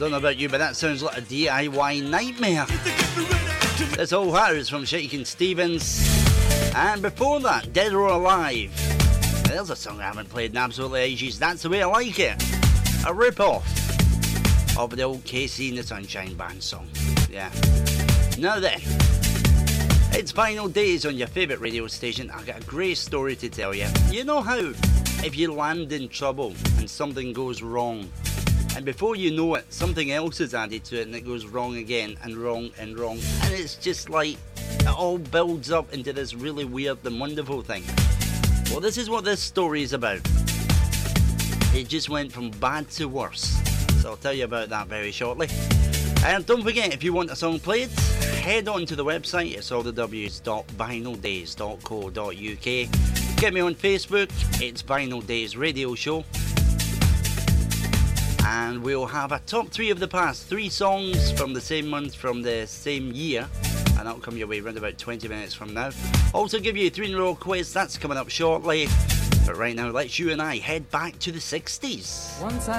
don't know about you, but that sounds like a DIY nightmare. This Old Hatters from Shakin' Stevens. And before that, Dead or Alive. There's a song I haven't played in absolutely ages. That's the Way I Like It. A rip-off of the old KC and the Sunshine Band song. Yeah. Now then, it's Final Days on your favourite radio station. I've got a great story to tell you. You know how if you land in trouble and something goes wrong, and before you know it, something else is added to it and it goes wrong again and wrong and wrong. And it's just like, it all builds up into this really weird and wonderful thing. Well, this is what this story is about. It just went from bad to worse. So I'll tell you about that very shortly. And don't forget, if you want a song played, head on to the website. It's all the w's.vinyldays.co.uk. Get me on Facebook. It's Vinyl Days Radio Show. And we'll have a top 3 of the past. 3 songs from the same month, from the same year. And that'll come your way around about 20 minutes from now. Also give you a 3-in-a-row quiz. That's coming up shortly. But right now, let's you and I head back to the 60s. Once